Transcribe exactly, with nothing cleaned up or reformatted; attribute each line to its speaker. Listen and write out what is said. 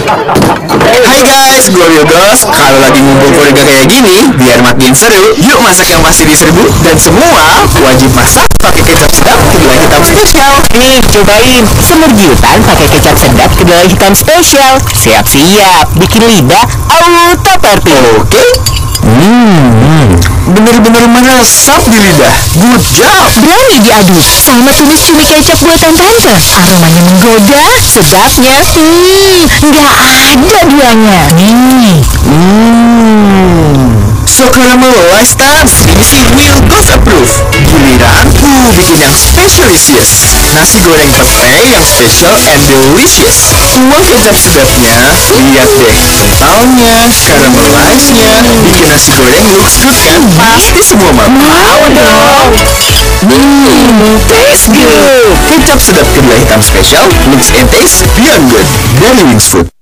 Speaker 1: Hai guys, Glorio Girls. Kalau lagi ngumpul keluarga kayak gini, biar makin seru, yuk masak yang masih diserbu. Dan semua wajib masak pakai kecap sedap kedelai hitam spesial.
Speaker 2: Nih, cobain semur giutan pakai kecap sedap kedelai hitam spesial. Siap-siap, bikin lidah auto party.
Speaker 1: Oke. Hmm, bener-bener meresap di lidah. Good job.
Speaker 3: Berani diaduk sama tumis cumi kecap buatan tante. Aromanya menggoda, sedapnya, hmm, nggak ada duanya.
Speaker 2: Nih,
Speaker 1: Hmm, so caramelized tarts. Ini sih Will Ghost approve. Giliran uh bikin yang specialisious. Nasi goreng pete yang special and delicious. Tuang kecap sedapnya. Lihat deh, kentalnya, caramelized-nya. Bikin nasi goreng looks good kan? Pasti semua mau.
Speaker 2: mau dong.
Speaker 1: Hmm, taste good. Kecap sedap kedelai hitam special looks and taste beyond good. Dari Wings Food.